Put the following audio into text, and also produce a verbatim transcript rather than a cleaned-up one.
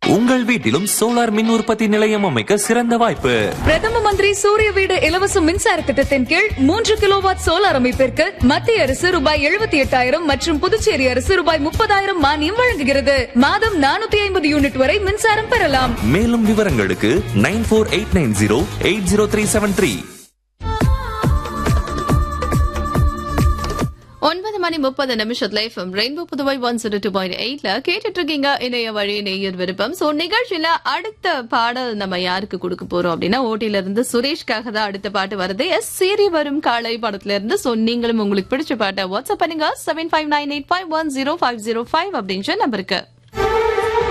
உங்கள் வீட்டிலும் சோலார் மின் உற்பத்தி நிலையம் அமைக்க சிறந்த வாய்ப்பு. பிரதம மந்திரி சூரிய வீடு இலவச மின்சார திட்டத்தின் கீழ் மூன்று கிலோவாட் சோலார் அமைப்பிற்கு மத்திய அரசு ரூபாய் எழுபத்தி எட்டாயிரம் மற்றும் புதுச்சேரி அரசு ரூபாய் முப்பதாயிரம் மானியம் வழங்குகிறது. மாதம் நானூத்தி ஐம்பது யூனிட் வரை மின்சாரம் பெறலாம். மேலும் விவரங்களுக்கு nine four eight nine zero eight zero three seven three. ஒன்பது மணி முப்பது நிமிஷத்துல FM rainbow Puduvai one zero two point எயிட்ல கேட்டுட்டு இருக்கீங்க இணைய வழி நேயர் விருப்பம். சோ நிகழ்ச்சியில அடுத்த பாடல் நம்ம யாருக்கு கொடுக்க போறோம் அப்படின்னா ஓட்டில இருந்து சுரேஷ்காக தான் அடுத்த பாட்டு வருது. எஸ் சீரி வரும் காலை படத்துல இருந்து. சோ நீங்களும் உங்களுக்கு பிடிச்ச பாட்டை வாட்ஸ்அப் பண்ணுங்க seven five nine eight five one zero five zero five அப்படின்ற நம்பருக்கு.